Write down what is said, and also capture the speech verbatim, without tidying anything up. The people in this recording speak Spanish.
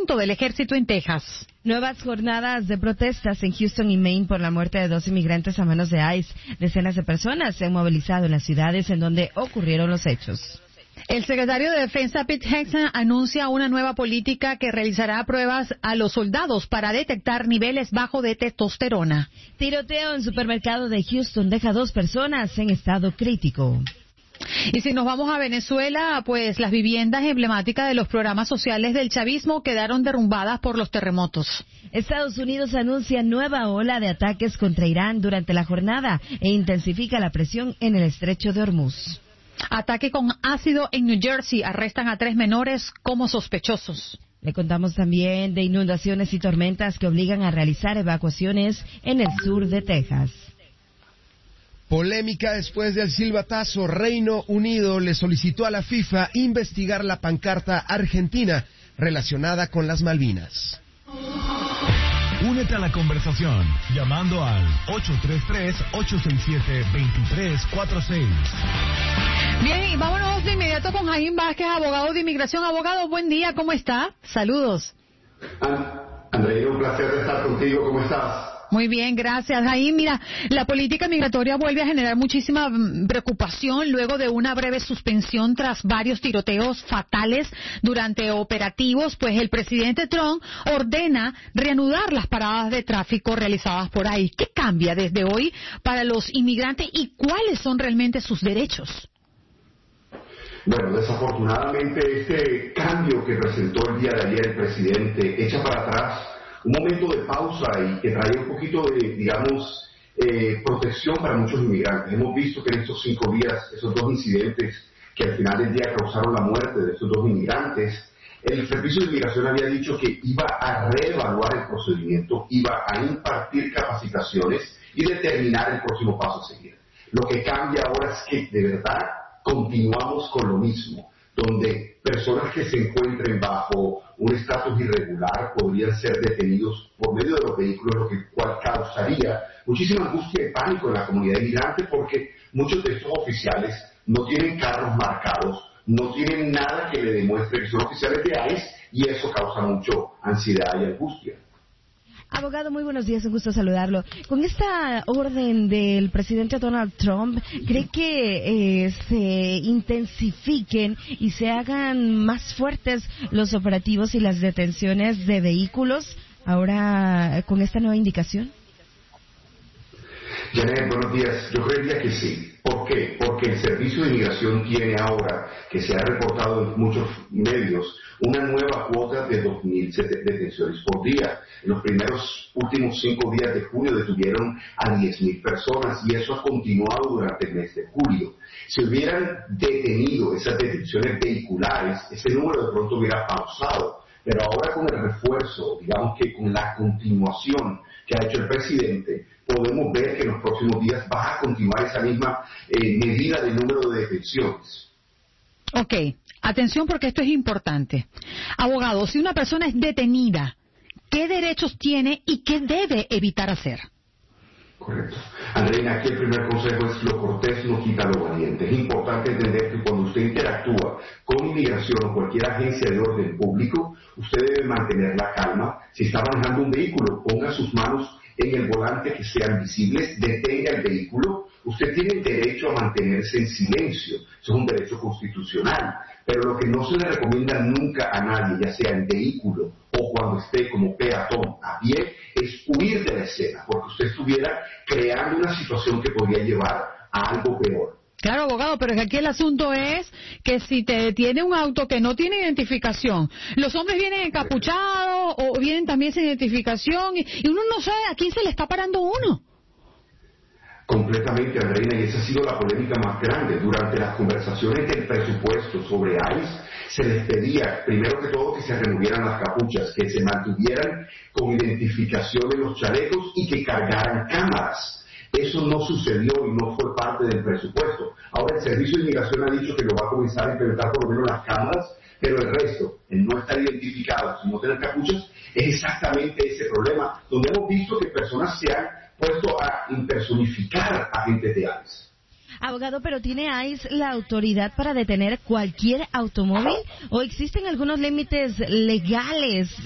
punto del ejército en Texas. Nuevas jornadas de protestas en Houston y Maine por la muerte de dos inmigrantes a manos de ICE. Decenas de personas se han movilizado en las ciudades en donde ocurrieron los hechos. El secretario de Defensa, Pete Hegseth, anuncia una nueva política que realizará pruebas a los soldados para detectar niveles bajos de testosterona. Tiroteo en supermercado de Houston deja dos personas en estado crítico. Y si nos vamos a Venezuela, pues las viviendas emblemáticas de los programas sociales del chavismo quedaron derrumbadas por los terremotos. Estados Unidos anuncia nueva ola de ataques contra Irán durante la jornada e intensifica la presión en el estrecho de Hormuz. Ataque con ácido en New Jersey. Arrestan a tres menores como sospechosos. Le contamos también de inundaciones y tormentas que obligan a realizar evacuaciones en el sur de Texas. Polémica después del silbatazo. Reino Unido le solicitó a la FIFA investigar la pancarta argentina relacionada con las Malvinas. Únete a la conversación llamando al ocho tres tres, ocho seis siete, dos tres cuatro seis. Bien, y vámonos de inmediato con Jaime Vázquez, abogado de inmigración. Abogado, buen día, ¿cómo está? Saludos. Andrea, un placer estar contigo, ¿cómo estás? Muy bien, gracias. Ahí, mira, la política migratoria vuelve a generar muchísima preocupación luego de una breve suspensión tras varios tiroteos fatales durante operativos, pues el presidente Trump ordena reanudar las paradas de tráfico realizadas por ahí. ¿Qué cambia desde hoy para los inmigrantes y cuáles son realmente sus derechos? Bueno, desafortunadamente este cambio que presentó el día de ayer el presidente echa para atrás un momento de pausa y que trae un poquito de, digamos, eh, protección para muchos inmigrantes. Hemos visto que en estos cinco días, esos dos incidentes que al final del día causaron la muerte de estos dos inmigrantes, el Servicio de Inmigración había dicho que iba a reevaluar el procedimiento, iba a impartir capacitaciones y determinar el próximo paso a seguir. Lo que cambia ahora es que, de verdad, continuamos con lo mismo, donde personas que se encuentren bajo un estatus irregular podrían ser detenidos por medio de los vehículos, lo que cual causaría muchísima angustia y pánico en la comunidad inmigrante, porque muchos de estos oficiales no tienen carros marcados, no tienen nada que le demuestre que son oficiales de ICE, y eso causa mucho ansiedad y angustia. Abogado, muy buenos días, un gusto saludarlo. Con esta orden del presidente Donald Trump, ¿cree que eh, se intensifiquen y se hagan más fuertes los operativos y las detenciones de vehículos ahora con esta nueva indicación? Janet, buenos días. Yo creería que sí. ¿Por qué? Porque el Servicio de Inmigración tiene ahora, que se ha reportado en muchos medios, una nueva cuota de dos mil detenciones por día. En los primeros últimos cinco días de junio detuvieron a diez mil personas y eso ha continuado durante el mes de julio. Si hubieran detenido esas detenciones vehiculares, ese número de pronto hubiera pausado. Pero ahora con el refuerzo, digamos que con la continuación que ha hecho el presidente, podemos ver que en los próximos días va a continuar esa misma eh, medida de número de detenciones. Ok, atención porque esto es importante. Abogado, si una persona es detenida, ¿qué derechos tiene y qué debe evitar hacer? Correcto. Andreina, aquí el primer consejo es: lo cortés no quita lo valiente. Es importante entender que cuando usted interactúa con inmigración o cualquier agencia de orden público, usted debe mantener la calma. Si está manejando un vehículo, ponga sus manos en el volante que sean visibles, detenga el vehículo. Usted tiene el derecho a mantenerse en silencio, eso es un derecho constitucional, pero lo que no se le recomienda nunca a nadie, ya sea en vehículo o cuando esté como peatón a pie, es huir de la escena, porque usted estuviera creando una situación que podría llevar a algo peor. Claro, abogado, pero es que aquí el asunto es que si te detiene un auto que no tiene identificación, los hombres vienen encapuchados o vienen también sin identificación y, y uno no sabe a quién se le está parando uno. Completamente, Andreina, y esa ha sido la polémica más grande. Durante las conversaciones del presupuesto sobre ICE, se les pedía, primero que todo, que se removieran las capuchas, que se mantuvieran con identificación de los chalecos y que cargaran cámaras. Eso no sucedió y no fue parte del presupuesto. Ahora el Servicio de Inmigración ha dicho que lo va a comenzar a implementar por lo menos las cámaras, pero el resto, el no estar identificados y no tener capuchas, es exactamente ese problema, donde hemos visto que personas se han puesto a impersonificar a agentes de ICE. Abogado, ¿pero tiene ICE la autoridad para detener cualquier automóvil o existen algunos límites legales